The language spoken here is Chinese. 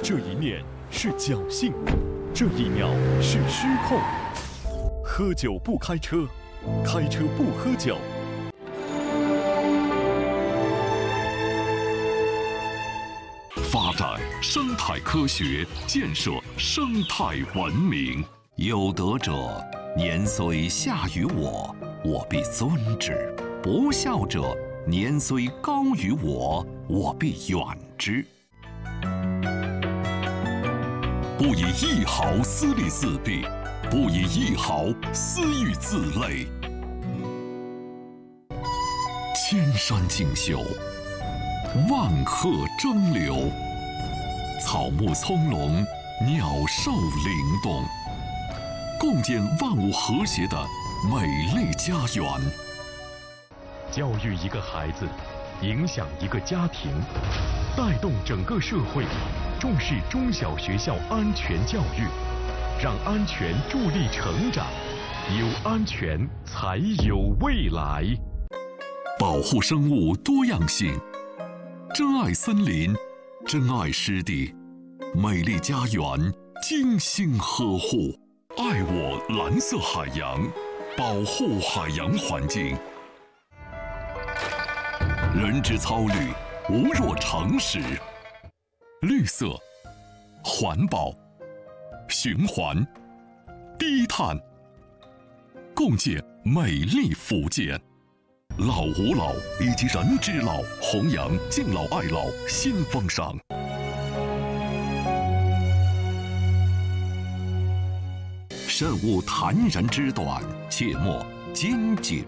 这一念是侥幸，这一秒是失控。喝酒不开车，开车不喝酒。 发展生态科学，建设生态文明。有德者，年虽下于我，我必尊之；不孝者，年虽高于我，我必远之。不以一毫私利四弊，不以一毫私欲自累。千山竞秀，万壑争流，草木葱茏，鸟兽灵动，共建万物和谐的美丽家园。 教育一个孩子，影响一个家庭，带动整个社会，重视中小学校安全教育，让安全助力成长，有安全才有未来。 保护生物多样性，珍爱森林，珍爱湿地，美丽家园精心呵护。爱我蓝色海洋，保护海洋环境。人之操虑，无若常识。绿色、环保、循环、低碳，共建美丽福建。老吾老以及人之老，弘扬敬老爱老新风尚。慎勿谈人之短，切莫精解